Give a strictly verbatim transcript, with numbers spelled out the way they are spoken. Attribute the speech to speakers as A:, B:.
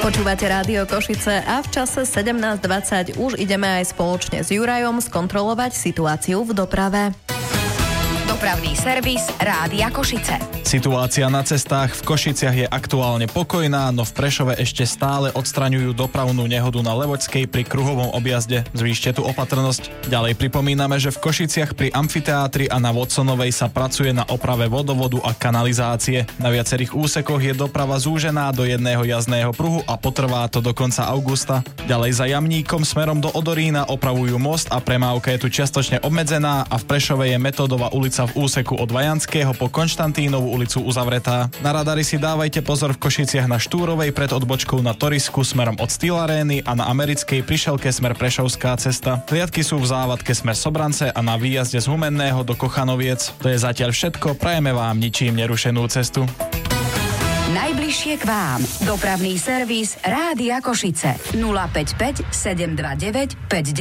A: Počúvate Rádio Košice a v čase sedemnásť dvadsať už ideme aj spoločne s Jurajom skontrolovať situáciu v doprave.
B: Dopravný servis Rádia Košice.
C: Situácia na cestách v Košiciach je aktuálne pokojná, no v Prešove ešte stále odstraňujú dopravnú nehodu na Levočskej pri kruhovom objazde. Zvýšte tu opatrnosť. Ďalej pripomíname, že v Košiciach pri amfiteátri a na Watsonovej sa pracuje na oprave vodovodu a kanalizácie. Na viacerých úsekoch je doprava zúžená do jedného jazdného pruhu a potrvá to do konca augusta. Ďalej za Jamníkom smerom do Odorína opravujú most a premávka je tu čiastočne obmedzená a v Prešove je Metódova ulica v úseku od Vajanského po Konštantínovú ulicu uzavretá. Na radari si dávajte pozor v Košiciach na Štúrovej pred odbočkou na Torisku smerom od Steel Arény a na Americkej prišelke smer Prešovská cesta. Hliadky sú v závadke smer Sobrance a na výjazde z Humenného do Kochanoviec. To je zatiaľ všetko, prajeme vám ničím nerušenú cestu.
B: Najbližšie k vám. Dopravný servis Rádia Košice nula päť päť sedem dva deväť päť